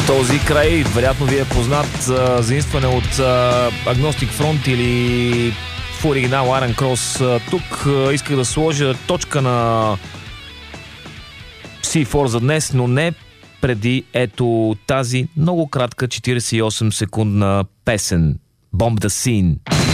Този край вероятно ви е познат заимстване от Agnostic Front или в оригинал Iron Cross. Тук исках да сложа точка на C4 за днес, но не преди ето тази много кратка 48 секундна песен Bomb the Scene.